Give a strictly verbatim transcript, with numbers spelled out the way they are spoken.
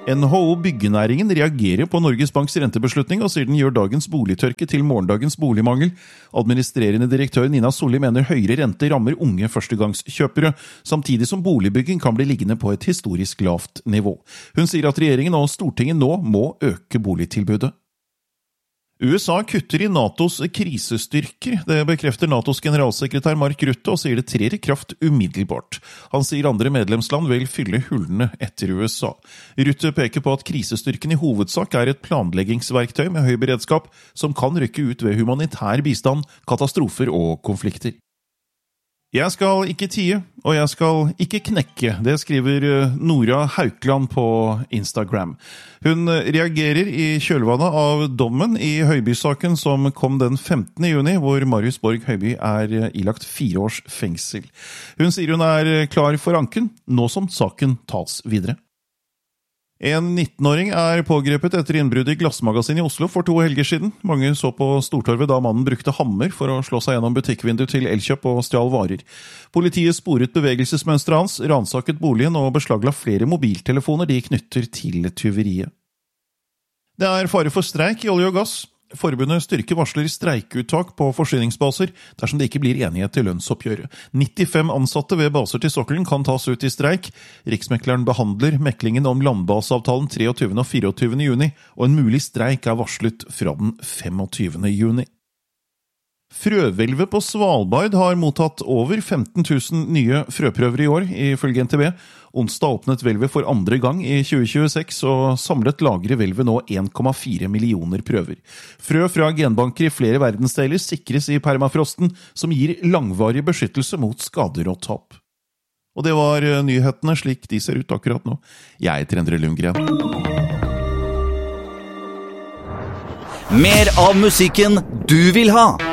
N H O Byggenæringen reagerer på Norges Banks rentebeslutning og sier den gjør dagens boligtørke til morgendagens boligmangel. Administrerende direktør Nina Solli mener høyere rente rammer unge førstegangskjøpere, samtidig som boligbygging kan bli liggende på et historisk lavt nivå. Hun sier at regjeringen og Stortinget nå må øke boligtilbudet. U S A kutter i NATOs krisestyrker. Det bekrefter NATOs generalsekretær Mark Rutte og sier det trer i kraft umiddelbart. Han sier andre medlemsland vil fylle hullene etter U S A. Rutte peker på at krisestyrken i hovedsak er et planleggingsverktøy med høy beredskap som kan rykke ut ved humanitær bistand, katastrofer og konflikter. Jeg skal ikke tie, og jeg skal ikke knekke, det skriver Nora Haukland på Instagram. Hun reagerer i kjølvannet av dommen i Høiby-saken som kom den femtende juni, hvor Marius Borg Høiby er ilagt fire års fengsel. Hun sier hun er klar for anken, nå som saken tas videre. En nittenåring er pågrepet etter innbrudd i Glassmagasin i Oslo for to helger siden. Mange så på Stortorvet da mannen brukte hammer for å slå seg gjennom butikkvindu til Elkjøp og stjal varer. Politiet sporet bevegelsesmønsteret hans, ransaket boligen og beslagla flere mobiltelefoner de knytter til tyveriet. Det er fare for streik i olje og gass. Forbundet styrker varsler streikuttak på forsyningsbaser dersom det ikke blir enighet til lønnsoppgjøret. nittifem ansatte ved baser til sokkelen kan tas ut i streik. Riksmekleren behandler meklingen om landbaseavtalen treogtyvende og fireogtyvende juni, og en mulig streik er varslet fra den femogtyvende juni. Frøhvelvet på Svalbard har mottatt over femten tusen nye frøprøver i år, ifølge N T B. Onsdag åpnet hvelvet for andre gang i tjue tjueseks, og samlet lagrer hvelvet nå en komma fire millioner prøver. Frø fra genbanker i flere verdensdeler sikres i permafrosten, som gir langvarig beskyttelse mot skader og tap. Og det var nyhetene slik de ser ut akkurat nå. Jeg heter Endre Lundgren. Mer av musikken du vil ha.